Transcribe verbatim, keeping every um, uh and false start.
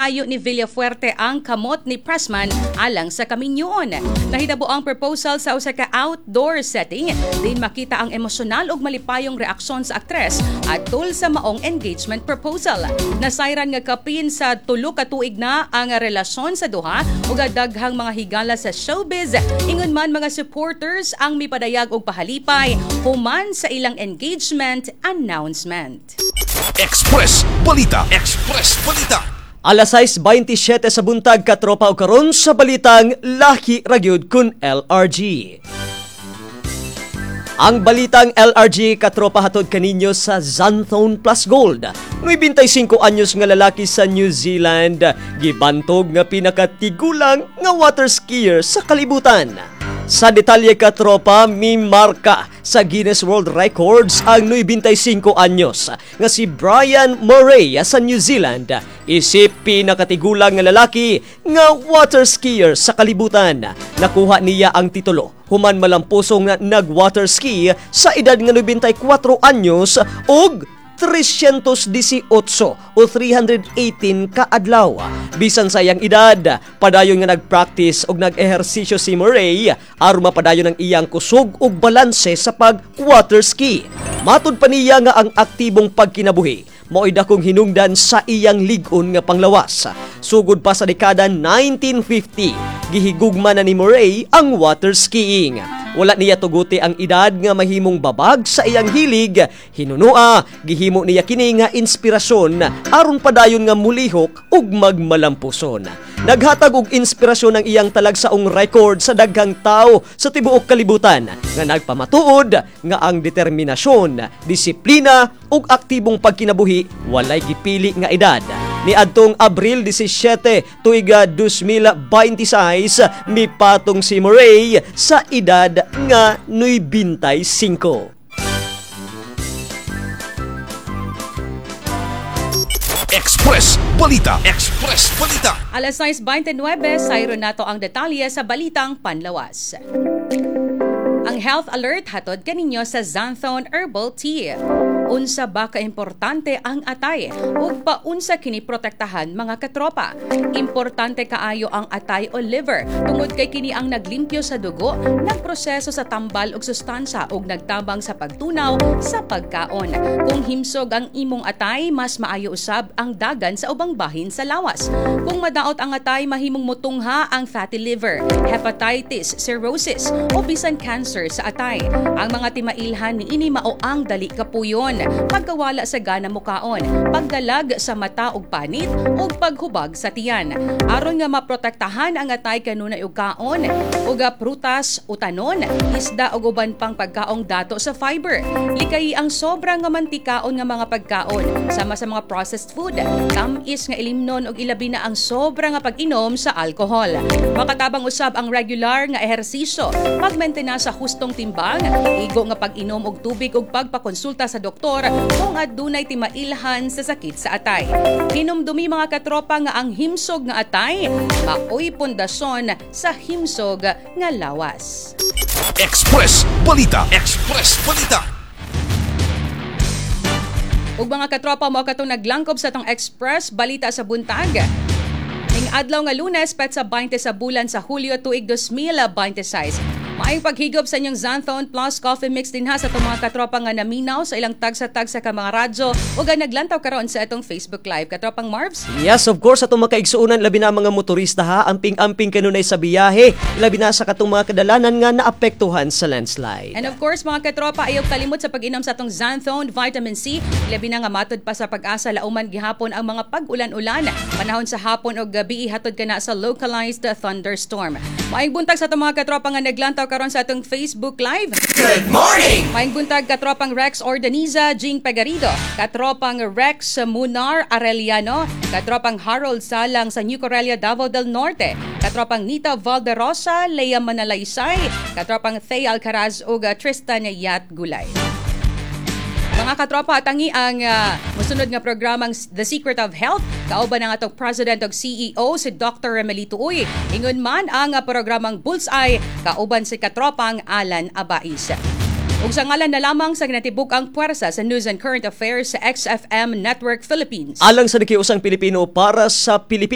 ginaayo ni Villafuerte ang kamot ni Pressman alang sa kaminyoon. Nahitabo ang proposal sa usa ka outdoor setting, din makita ang emosyonal ug malipayong reaksyon sa aktres at tul sa maong engagement proposal. Nasayran nga kapin sa tulo ka tuig na ang relasyon sa duha ug daghang mga higala sa showbiz. Ingon man mga supporters ang mipadayag og pahalipay human sa ilang engagement announcement. Express Balita. Express Balita. Alas sais baintisiete sa buntag katropa o karon sa balitang Lahi Ragyod kun L R G. Ang balitang L R G katropa hatod kaninyo sa Zanthone Plus Gold. ninety-five anyos nga lalaki sa New Zealand gibantog nga pinakatigulang nga water skier sa kalibutan. Sa detalye katropa, may marka sa Guinness World Records ang ninety-five anyos nga si Brian Murray sa New Zealand. Isip pinakatigulang nga lalaki nga water skier sa kalibutan. Nakuha niya ang titulo human malampusong nga nag-water ski sa edad nga ninety-four anyos ug three eighteen o three eighteen ka adlaw. Bisan sa iyang edad, padayon nga nagpractice og nag-ehersisyo si Murray aron mapadayon ang iyang kusog ug balanse sa pag-water ski. Matud pa niya nga ang aktibong pagkinabuhi mao'y dakong hinungdan sa iyang lig-on nga panglawas. Sugod pa sa dekada nineteen fifty, gihigugma na ni Murray ang water skiing. Wala niya tuguti ang edad nga mahimong babag sa iyang hilig. Hinunua, gihimo niya kini nga inspirasyon aron padayon nga mulihok ug magmalampuson. Naghatag og inspirasyon ang iyang talagsaong record sa daghang tao sa tibuok kalibutan nga nagpamatuod nga ang determinasyon, disiplina ug aktibong pagkinabuhi walay gipili nga edad. Niadtong Abril seventeen tuig twenty twenty-six mipatong si Murray sa edad nga ninety-five. Express Balita. Express Balita. Alas sais twenty-nine, sayron nato ang detalye sa balitang panlawas. Ang health alert hatod kaninyo sa Zanthone Herbal Tea. Unsa ba ka-importante ang atay ug paunsa kini protektahan mga katropa. Importante kaayo ang atay o liver tungod kay kini ang naglimpyo sa dugo, nagproseso sa tambal og sustansa ug nagtabang sa pagtunaw sa pagkaon. Kung himsog ang imong atay, mas maayo usab ang dagan sa ubang bahin sa lawas. Kung madaot ang atay, mahimong motungha ang fatty liver, hepatitis, cirrhosis o bisan cancer sa atay. Ang mga timailhan niini mao ang dali kapuyon, pagkawala sa gana mukaon, pagdalag sa mata ug panit ug paghubag sa tiyan. Aron nga maprotektahan ang atay kanunay og kaon ug prutas, utanon, isda ug uban pang pagkaong dato sa fiber. Likay ang sobra nga mantikaon nga mga pagkaon sama sa mga processed food. Tamis nga ilimnon ug ilabi na ang sobra nga pag-inom sa alcohol. Makatabang usab ang regular nga ehersisyo, pagmentena sa hustong timbang, igo nga pag-inom og tubig ug pagpakonsulta sa doktor kung adunay timailhan sa sakit sa atay. Hinumdumi mga katropa nga ang himsog nga atay maoy pundasyon sa himsog nga lawas. Express Balita. Express Balita. Ug mga katropa, mo katong naglangkob sa tong Express Balita sa buntag. Ing adlaw nga Lunes, petsa twenty sa bulan sa Hulyo tuig twenty twenty-six. Maayong paghigop sa inyong Zanthone Plus Coffee Mix din ha sa itong mga katropa nga naminaw sa ilang tagsa-tagsa ka mga radyo o nga naglantaw karon sa itong Facebook Live. Katropang Marvs? Yes, of course, atong makaigsuunan labi na mga motorista ha, amping-amping kanunay sa biyahe, labi na sa katong mga kadalanan nga naapektuhan sa landslide. And of course, mga katropa, ayaw kalimot sa pag-inom sa itong Zanthone Vitamin C, labi na nga matod pa sa pag-asa lauman gihapon ang mga pag-ulan-ulan. Panahon sa hapon o gabi, hatod ka na sa localized thunderstorm. Maayong buntag sa itong mga katropa nga naglantaw karon sa atong Facebook Live. Good morning! Maayong buntag katropang Rex Ordaniza, Jing Pegarido, katropang Rex Munar Arellano, katropang Harold Salang sa New Corellia, Davao del Norte, katropang Nita Valderosa, Lea Manalaysay, katropang Thay Alcaraz ug Tristan Yat Gulay. Mga katropa, tangi ang uh, musunod nga programang The Secret of Health. Kauban ang atong President ug C E O si Doctor Remelito Uy. Ingon man ang uh, programang Bullseye, kauban si katropang Alan Abais. Ug sa ngalan na lamang sa ginatibuk ang puwersa sa News and Current Affairs sa X F M Network Philippines. Alang sa nakiusang Pilipino para sa Pilipinas.